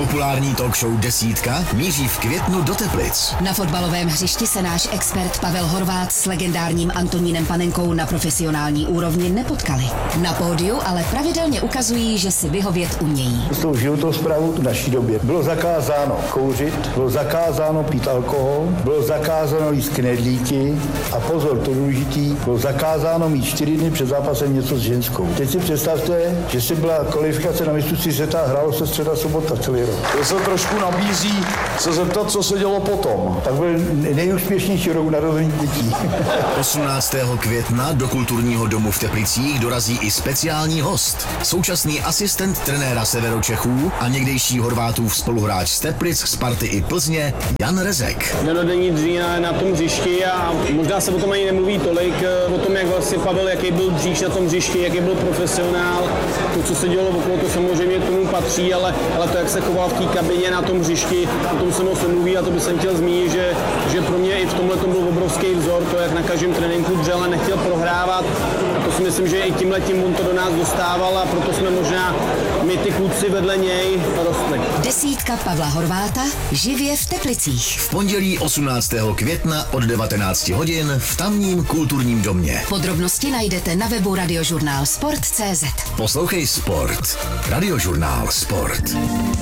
Populární talk show Desítka míří v květnu do Teplic. Na fotbalovém hřišti se náš expert Pavel Horváth s legendárním Antonínem Panenkou na profesionální úrovni nepotkali. Na pódiu ale pravidelně ukazují, že si vyhovět umějí. S tou životosprávou v naší době bylo zakázáno kouřit, bylo zakázáno pít alkohol, bylo zakázáno jíst knedlíky a pozor, to důležitý, bylo zakázáno mít 4 dny před zápasem něco s ženskou. Teď si představte, že se byla kvalifikace na mistrovství světa a hrálo se středa sobota celý rok. To se trošku nabízí se zeptat, co se dělo potom. Tak byl nejúspěšnější rok narození dětí. 18. května do kulturního domu v Teplicích dorazí i speciální host. Současný asistent trenéra Severočechů a někdejší Horvátův spoluhráč z Teplic, Sparty i Plzně Jan Rezek. Denodenní dřína na tom hřišti a možná se o tom ani nemluví tolik, o tom, jak vlastně Pavel, jaký byl dříž na tom hřišti, jaký byl profesionál. To, co se dělo okolo, to samozřejmě k tomu patří, ale to, jak se choval v té kabině na tom hřišti, o tom se moc nemluví a to bych jsem chtěl zmínit, že pro mě i v tomhle to byl obrovský vzor, to, jak na každém tréninku dřel a nechtěl prohrávat. A to si myslím, že i tímhletím on to do nás dostával a proto jsme možná my ty kluci vedle něj rostli. Desítka Pavla Horváta živě v Teplicích. V pondělí 18. května od 19 hodin v tamním kulturním domě. Podrobnosti najdete na webu Radiožurnál Sport.cz. Poslouchej Sport. Radiožurnál Sport.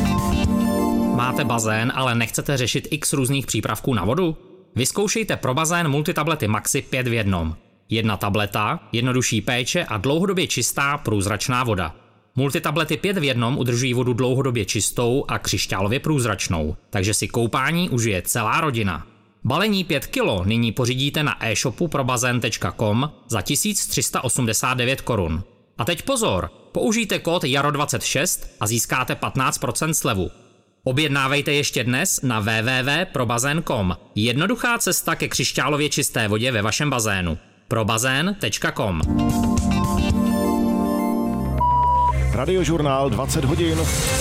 Máte bazén, ale nechcete řešit x různých přípravků na vodu? Vyzkoušejte pro bazén multitablety Maxi 5 v 1. Jedna tableta, jednodušší péče a dlouhodobě čistá průzračná voda. Multitablety 5 v 1 udržují vodu dlouhodobě čistou a křišťálově průzračnou, takže si koupání užije celá rodina. Balení 5 kg nyní pořídíte na e-shopu probazén.com za 1389 korun. A teď pozor, použijte kód JARO26 a získáte 15% slevu. Objednávejte ještě dnes na www.probazén.com. Jednoduchá cesta ke křišťálově čisté vodě ve vašem bazénu. probazén.com. Radiožurnál 20 hodin.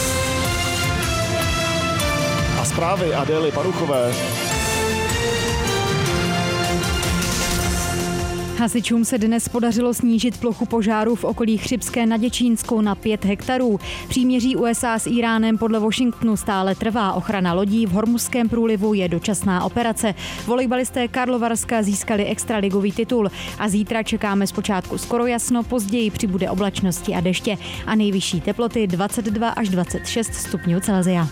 A zprávy Adély Paruchové. Hasičům se dnes podařilo snížit plochu požáru v okolí Chřibské nad Děčínskou na 5 hektarů. Příměří USA s Íránem podle Washingtonu stále trvá. Ochrana lodí v Hormuzském průlivu je dočasná operace. Volejbalisté Karlovarska získali extraligový titul a zítra čekáme zpočátku skoro jasno, později přibude oblačnosti a deště a nejvyšší teploty 22 až 26 stupňů Celsia.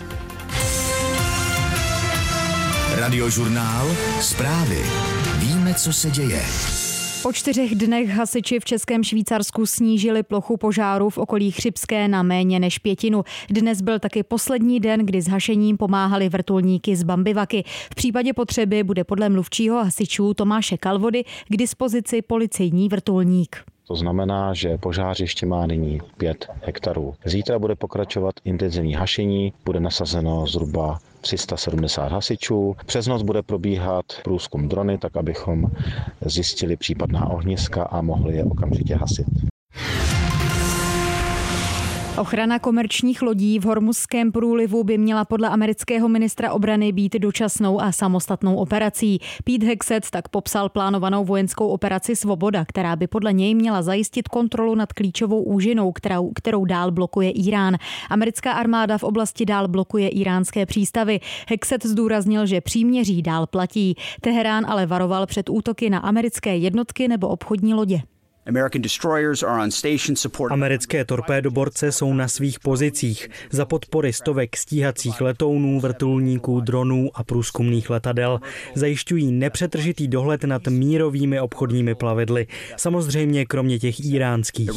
Radiožurnál Zprávy. Víme, co se děje. Po 4 dnech hasiči v Českém Švýcarsku snížili plochu požáru v okolí Chřibské na méně než 1/5. Dnes byl taky poslední den, kdy s hašením pomáhali vrtulníky z Bambivaky. V případě potřeby bude podle mluvčího hasičů Tomáše Kalvody k dispozici policejní vrtulník. To znamená, že požářiště má nyní 5 hektarů. Zítra bude pokračovat intenzivní hašení, bude nasazeno zhruba 370 hasičů. Přes noc bude probíhat průzkum drony, tak abychom zjistili případná ohniska a mohli je okamžitě hasit. Ochrana komerčních lodí v Hormuzském průlivu by měla podle amerického ministra obrany být dočasnou a samostatnou operací. Pete Hegseth tak popsal plánovanou vojenskou operaci Svoboda, která by podle něj měla zajistit kontrolu nad klíčovou úžinou, kterou dál blokuje Írán. Americká armáda v oblasti dál blokuje íránské přístavy. Hegseth zdůraznil, že příměří dál platí. Teherán ale varoval před útoky na americké jednotky nebo obchodní lodě. Americké torpédoborce jsou na svých pozicích za podpory stovek stíhacích letounů, vrtulníků, dronů a průzkumných letadel. Zajišťují nepřetržitý dohled nad mírovými obchodními plavidly, samozřejmě kromě těch íránských.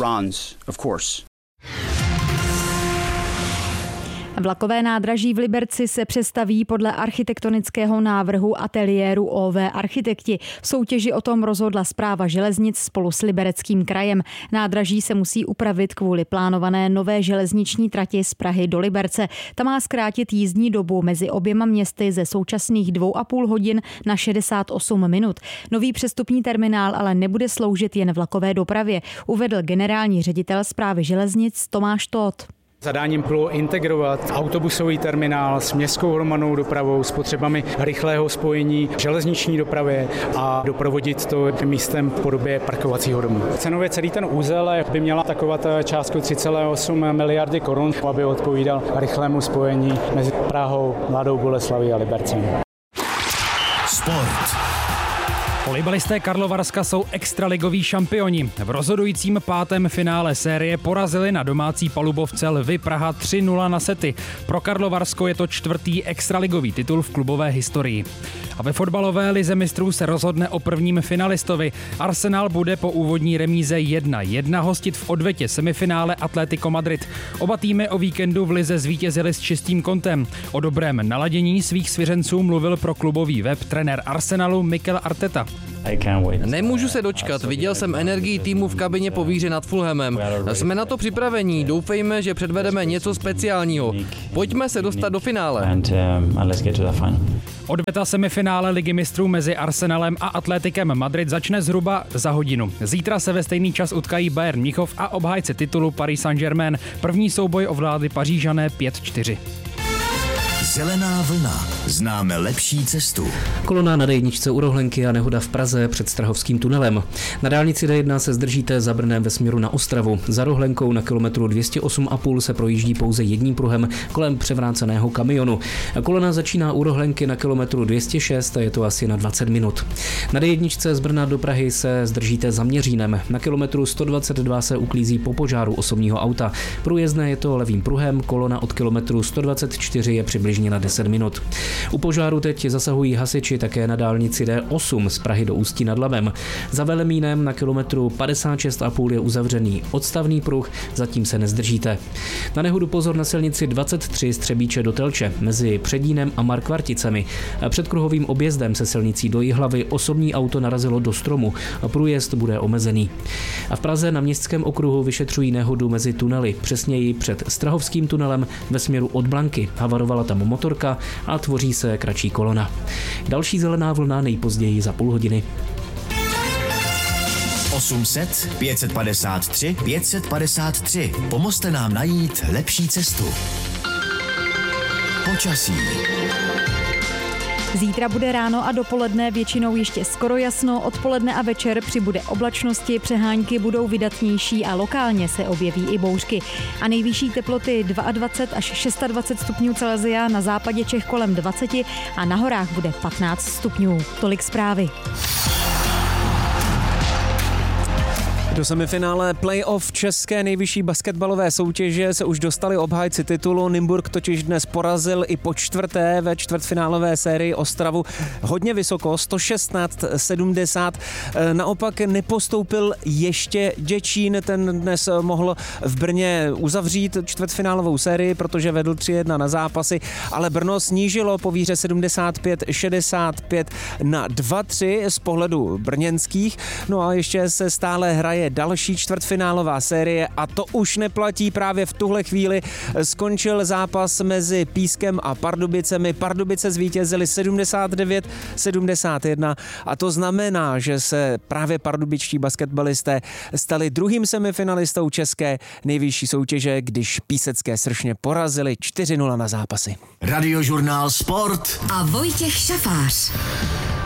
Vlakové nádraží v Liberci se přestaví podle architektonického návrhu ateliéru OV Architekti. V soutěži o tom rozhodla Správa železnic spolu s Libereckým krajem. Nádraží se musí upravit kvůli plánované nové železniční trati z Prahy do Liberce. Ta má zkrátit jízdní dobu mezi oběma městy ze současných 2,5 hodin na 68 minut. Nový přestupní terminál ale nebude sloužit jen vlakové dopravě, uvedl generální ředitel Správy železnic Tomáš Tóth. Zadáním bylo integrovat autobusový terminál s městskou hromadnou dopravou, s potřebami rychlého spojení železniční dopravy a doprovodit to místem v podobě parkovacího domu. Cenově celý ten úzel by měla takovat částku 3,8 miliardy korun, aby odpovídal rychlému spojení mezi Prahou, Mladou Boleslaví a Libercem. Sport. Volejbalisté Karlovarska jsou extraligoví šampioni. V rozhodujícím 5. finále série porazili na domácí palubovce Lvy Praha 3-0 na sety. Pro Karlovarsko je to 4. extraligový titul v klubové historii. A ve fotbalové lize mistrů se rozhodne o prvním finalistovi. Arsenal bude po úvodní remíze 1-1 hostit v odvetě semifinále Atletico Madrid. Oba týmy o víkendu v lize zvítězili s čistým kontem. O dobrém naladění svých svěřenců mluvil pro klubový web trenér Arsenalu Mikel Arteta. Nemůžu se dočkat, viděl jsem energii týmu v kabině po výhře nad Fulhamem. Jsme na to připravení, doufejme, že předvedeme něco speciálního. Pojďme se dostat do finále. Odveta semifinále Ligy mistrů mezi Arsenalem a Atletikem Madrid začne zhruba za hodinu. Zítra se ve stejný čas utkají Bayern Mnichov a obhájce titulu Paris Saint-Germain. První souboj ovládli Pařížané 5-4. Zelená vlna. Známe lepší cestu. Kolona na D1 u Rohlenky a nehoda v Praze před Strahovským tunelem. Na dálnici D1 se zdržíte za Brnem ve směru na Ostravu. Za Rohlenkou na kilometru 208,5 se projíždí pouze jedním pruhem kolem převráceného kamionu. Kolona začíná u Rohlenky na kilometru 206 a je to asi na 20 minut. Na D1 z Brna do Prahy se zdržíte za Měřínem. Na kilometru 122 se uklízí po požáru osobního auta. Průjezdné je to levým pruhem, kolona od kilometru 124 je přibližně na 10 minut. U požáru teď zasahují hasiči také na dálnici D8 z Prahy do Ústí nad Labem. Za Velemínem na kilometru 56,5 je uzavřený odstavný pruh, zatím se nezdržíte. Na nehodu pozor na silnici 23 z Třebíče do Telče mezi Předínem a Markvarticemi. Před kruhovým objezdem se silnicí do Jihlavy osobní auto narazilo do stromu. Průjezd bude omezený. A v Praze na Městském okruhu vyšetřují nehodu mezi tunely, přesněji před Strahovským tunelem ve směru od Blanky. Havarovala tam motorka a tvoří se kratší kolona. Další zelená vlna nejpozději za půl hodiny. 800 553 553. Pomozte nám najít lepší cestu. Počasí. Zítra bude ráno a dopoledne většinou ještě skoro jasno, odpoledne a večer přibude oblačnosti, přehánky budou vydatnější a lokálně se objeví i bouřky. A nejvyšší teploty 22 až 26 stupňů Celsia, na západě Čech kolem 20 a na horách bude 15 stupňů. Tolik zprávy. Do semifinále playoff české nejvyšší basketbalové soutěže se už dostali obhájci titulu. Nymburk totiž dnes porazil i po čtvrté ve čtvrtfinálové sérii Ostravu hodně vysoko, 116-70. Naopak nepostoupil ještě Děčín, ten dnes mohl v Brně uzavřít čtvrtfinálovou sérii, protože vedl 3-1 na zápasy, ale Brno snížilo po výhře 75-65 na 2-3 z pohledu brněnských. No a ještě se stále hraje další čtvrtfinálová série a to už neplatí. Právě v tuhle chvíli skončil zápas mezi Pískem a Pardubicemi. Pardubice zvítězili 79-71 a to znamená, že se právě pardubičtí basketbalisté stali druhým semifinalistou české nejvyšší soutěže, když písecké Sršně porazili 4-0 na zápasy. Radiožurnál Sport a Vojtěch Šafář.